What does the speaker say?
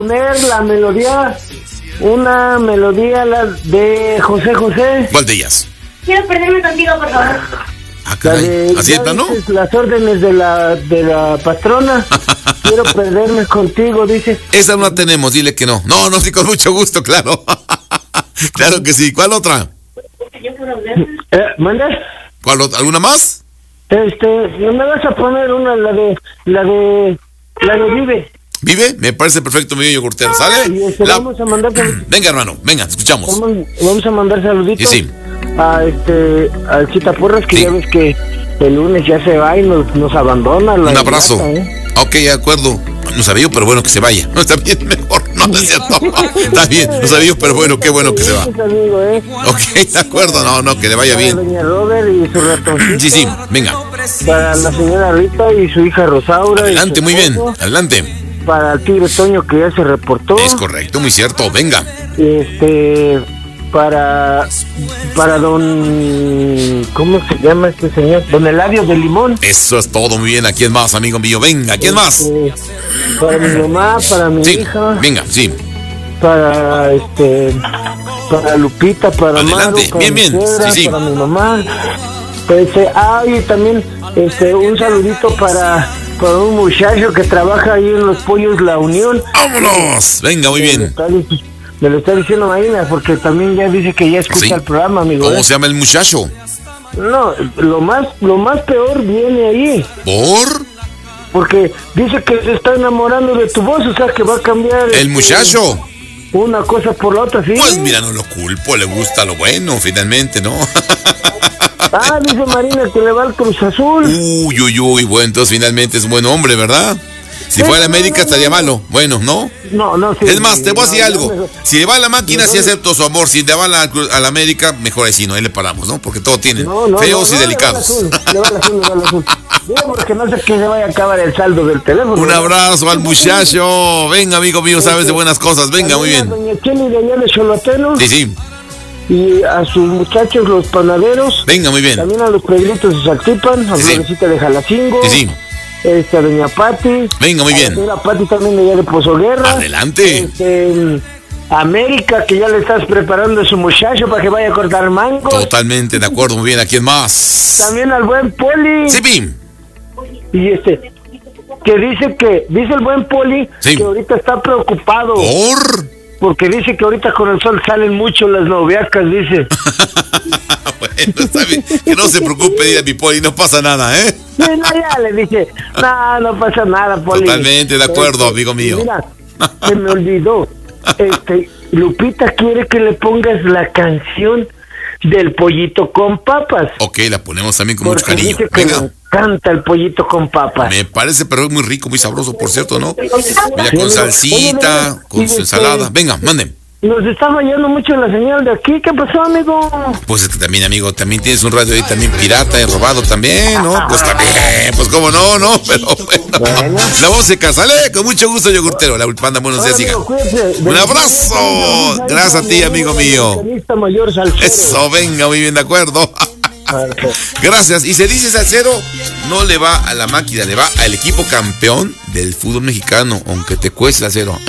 poner la melodía, una melodía de José José. ¿Cuál de ellas? Quiero perderme contigo, por favor. Ah, caray. ¿Así está, no? Las órdenes de la patrona. Quiero perderme contigo, dice. Esa no la tenemos, dile que no. No, sí, con mucho gusto, claro. Claro que sí. ¿Cuál otra? ¿Mandas? ¿Cuál otra? ¿Alguna más? Me vas a poner una, la de Vive. ¿Vive? Me parece perfecto, mi yogurtero. ¿Sale? Y vamos a mandar Venga, hermano, venga, escuchamos. Vamos a mandar saluditos. Sí. Al Chitaporras, que ya ves que el lunes ya se va y nos abandona. Un abrazo. Ok, de acuerdo. No sabía yo, pero bueno que se vaya. No, está bien, mejor. No es cierto. Está bien, no sabía yo, pero bueno, qué bueno que se va. Ok, de acuerdo, no, que le vaya bien. Doña Robert y su ratoncito. Sí, venga. Para la señora Rita y su hija Rosaura. Adelante, muy bien, adelante. Para el Tigre Toño, que ya se reportó. Es correcto, muy cierto, venga. Para don... ¿Cómo se llama este señor? Don Eladio de Limón. Eso es todo, muy bien. ¿A quién más, amigo mío? Venga, ¿a quién más? Para mi mamá, para mi hija. Venga, sí. Para Lupita, para adelante, Maru, para bien, Piedra, sí. Para mi mamá. Y también un saludito para un muchacho que trabaja ahí en los Pollos La Unión. ¡Vámonos! Venga, muy bien. Me lo está diciendo Marina, porque también ya dice que ya escucha el programa, amigo. ¿Cómo se llama el muchacho? No, lo más peor viene ahí. ¿Por? Porque dice que se está enamorando de tu voz, o sea que va a cambiar... ¿El muchacho? Una cosa por la otra, sí. Pues mira, no lo culpo, le gusta lo bueno, finalmente, ¿no? Dice Marina que le va al Cruz Azul. Uy, bueno, entonces finalmente es un buen hombre, ¿verdad? Si fuera a la América estaría malo. Bueno, ¿no? No, sí. Es más, te voy a decir algo. Si le va a la máquina, sí acepto su amor. Si le va a la América, mejor así, no, ahí le paramos, ¿no? Porque todo tienen feos y delicados. Le va al azul. Digo, porque no sé que se vaya a acabar el saldo del teléfono. Un abrazo al muchacho. Venga, amigo mío, sabes de buenas cosas. Venga, muy bien. Doña Cheli de allá de Choloteno. Sí. Y a sus muchachos, los panaderos. Venga, muy bien. También a los Pedritos de Saltipan, a Florecita de Jalacingo. Sí. Doña Pati. Venga, muy bien. La Pati también de allá de Pozoguerra. Adelante. América, que ya le estás preparando a su muchacho para que vaya a cortar mango. Totalmente de acuerdo, muy bien. ¿A quién más? También al buen Poli. Sí, Pim. Y que dice el buen Poli que ahorita está preocupado. Porque dice que ahorita con el sol salen mucho las noviacas, dice. Bueno, está bien. Que no se preocupe, diga mi Poli, no pasa nada, ¿eh? Sí, ya le dije, no pasa nada, Poli. Totalmente de acuerdo, amigo mío. Mira, se me olvidó. Lupita quiere que le pongas la canción del pollito con papas. Ok, la ponemos también con mucho cariño. Dice que le encanta el pollito con papas. Me parece, pero es muy rico, muy sabroso, por cierto, ¿no? Ya con salsita, con su ensalada. Venga, manden. Nos está fallando mucho la señal de aquí. ¿Qué pasó, amigo? Pues también, amigo, también tienes un radio ahí también pirata y robado también, ¿no? Pues también, pues cómo no, pero bueno. La música, sale, con mucho gusto, yogurtero. La Panda, buenos días, hija. Un abrazo. Gracias a ti, amigo mío. Eso, venga, muy bien, de acuerdo. Gracias. Y se dice salsero, no le va a la máquina, le va al equipo campeón del fútbol mexicano, aunque te cueste salsero.